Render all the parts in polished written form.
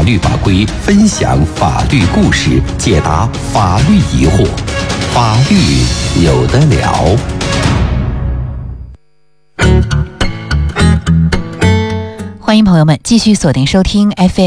律法规，分享法律故事，解答法律疑惑。法律有得聊。 欢迎朋友们继续锁定收听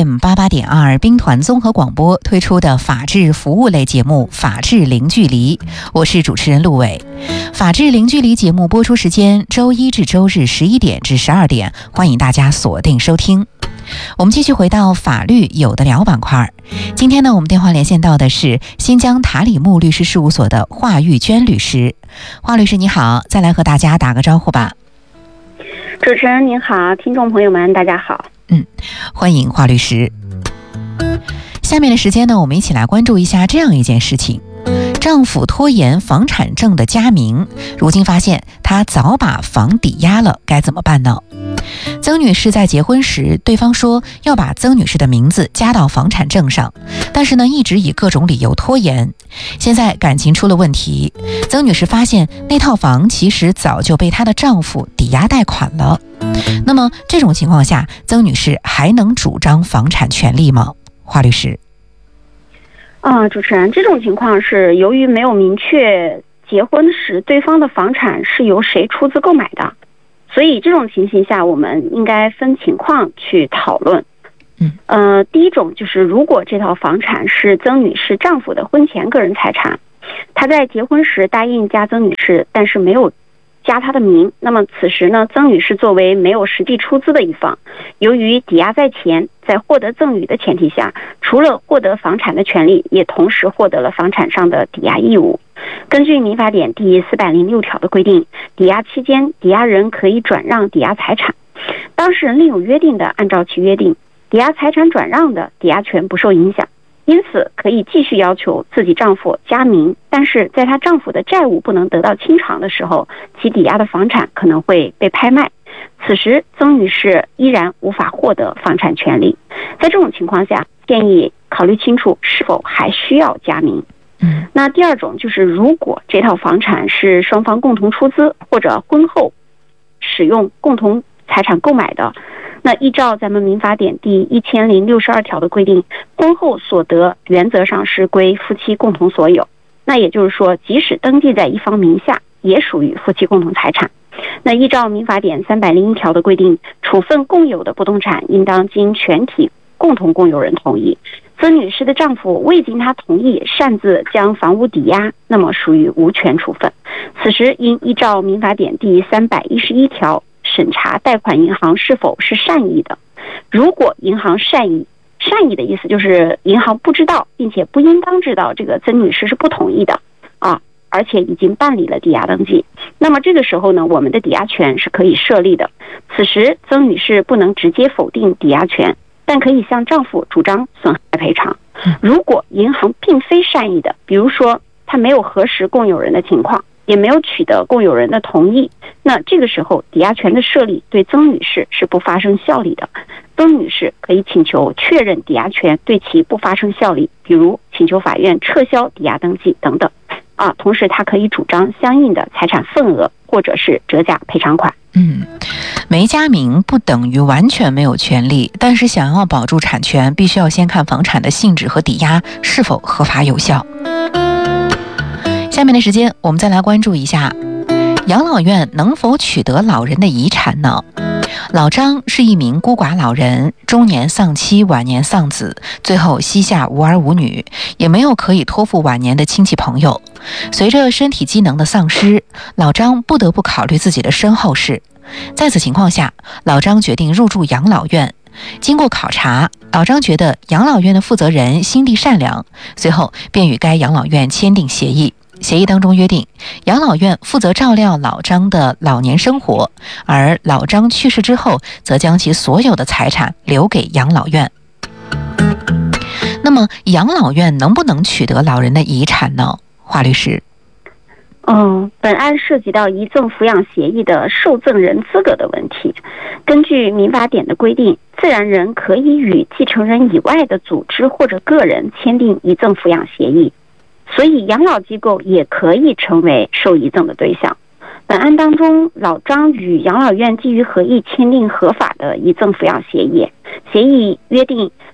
FM88.2 兵团综合广播推出的法治服务类节目《法治零距离》，我是主持人陆伟。法治零距离节目播出时间周一至周日11点至12点，欢迎大家锁定收听。我们继续回到法律有得聊板块。今天呢，我们电话连线到的是新疆塔里木律师事务所的华玉娟律师。华律师你好，再来和大家打个招呼吧。 主持人您好，听众朋友们大家好。 欢迎华律师。下面的时间呢，我们一起来关注一下这样一件事情：丈夫拖延房产证的加名，如今发现他早把房抵押了，该怎么办呢？曾女士在结婚时，对方说要把曾女士的名字加到房产证上，但是呢，一直以各种理由拖延。现在感情出了问题，曾女士发现那套房其实早就被她的丈夫抵押贷款了。那么这种情况下，曾女士还能主张房产权利吗？华律师。 主持人，这种情况是由于没有明确结婚时对方的房产是由谁出资购买的，所以这种情形下我们应该分情况去讨论。第一种就是如果这套房产是曾女士丈夫的婚前个人财产，他在结婚时答应加曾女士，但是没有加她的名，那么此时呢，曾女士作为没有实际出资的一方，由于抵押在前，在获得赠与的前提下，除了获得房产的权利，也同时获得了房产上的抵押义务。根据民法典第406条的规定，抵押期间，抵押人可以转让抵押财产，当事人另有约定的，按照其约定，抵押财产转让的抵押权不受影响，因此可以继续要求自己丈夫加名，但是在她丈夫的债务不能得到清偿的时候，其抵押的房产可能会被拍卖，此时曾女士依然无法获得房产权利。在这种情况下，建议考虑清楚是否还需要加名。那第二种就是如果这套房产是双方共同出资或者婚后使用共同财产购买的，那依照咱们民法典第1062条的规定，婚后所得原则上是归夫妻共同所有，那也就是说即使登记在一方名下也属于夫妻共同财产。那依照民法典301条的规定，处分共有的不动产应当经全体共同共有人同意，曾女士的丈夫未经她同意擅自将房屋抵押，那么属于无权处分，此时应依照民法典第311条审查贷款银行是否是善意的。如果银行善意的意思就是银行不知道并且不应当知道这个曾女士是不同意的而且已经办理了抵押登记，那么这个时候呢，我们的抵押权是可以设立的。此时曾女士不能直接否定抵押权，但可以向丈夫主张损害赔偿。如果银行并非善意的，比如说他没有核实共有人的情况，也没有取得共有人的同意，那这个时候抵押权的设立对曾女士是不发生效力的。曾女士可以请求确认抵押权对其不发生效力，比如请求法院撤销抵押登记等等同时她可以主张相应的财产份额或者是折价赔偿款。 没加名不等于完全没有权利，但是想要保住产权，必须要先看房产的性质和抵押是否合法有效。下面的时间我们再来关注一下养老院能否取得老人的遗产呢？老张是一名孤寡老人，中年丧妻，晚年丧子，最后膝下无儿无女，也没有可以托付晚年的亲戚朋友。随着身体机能的丧失，老张不得不考虑自己的身后事。在此情况下，老张决定入住养老院。经过考察，老张觉得养老院的负责人心地善良，随后便与该养老院签订协议。协议当中约定，养老院负责照料老张的老年生活，而老张去世之后，则将其所有的财产留给养老院。那么，养老院能不能取得老人的遗产呢？华律师。 本案涉及到遗赠抚养协议的受赠人资格的问题。根据民法典的规定，自然人可以与继承人以外的组织或者个人签订遗赠抚养协议，所以养老机构也可以成为受遗赠的对象。本案当中，老张与养老院基于合意签订合法的遗赠抚养协议，协议约定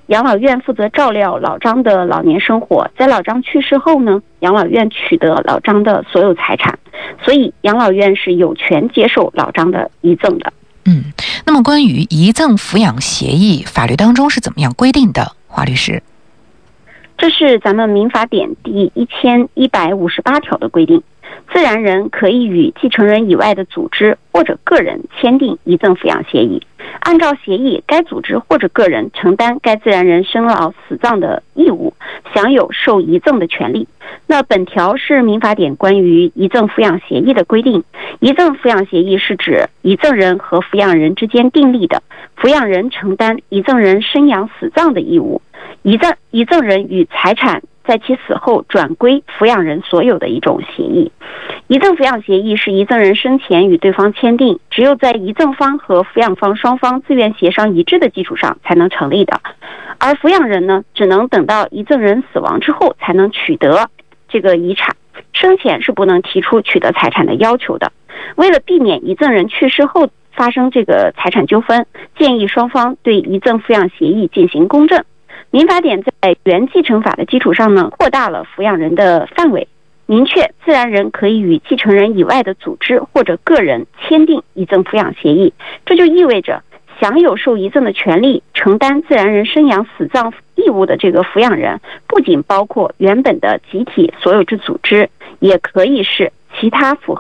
养老院负责照料老张的老年生活，在老张去世后呢，养老院取得老张的所有财产，所以养老院是有权接受老张的遗赠的。 那么关于遗赠抚养协议，法律当中是怎么样规定的？华律师， 这是咱们民法典第1158条的规定，自然人可以与继承人以外的组织或者个人签订遗赠抚养协议，按照协议，该组织或者个人承担该自然人生老死葬的义务，享有受遗赠的权利。那本条是民法典关于遗赠抚养协议的规定。遗赠抚养协议是指遗赠人和抚养人之间订立的，抚养人承担遗赠人生养死葬的义务，遗赠人与财产在其死后转归抚养人所有的一种协议。遗赠抚养协议是遗赠人生前与对方签订，只有在遗赠方和抚养方双方自愿协商一致的基础上才能成立的。而抚养人呢，只能等到遗赠人死亡之后才能取得这个遗产，生前是不能提出取得财产的要求的。为了避免遗赠人去世后发生这个财产纠纷，建议双方对遗赠抚养协议进行公证。民法典在原继承法的基础上呢，扩大了抚养人的范围，明确自然人可以与继承人以外的组织或者个人签订遗赠抚养协议。这就意味着享有受遗赠的权利、承担自然人生养死葬义务的这个抚养人，不仅包括原本的集体所有制组织，也可以是其他符合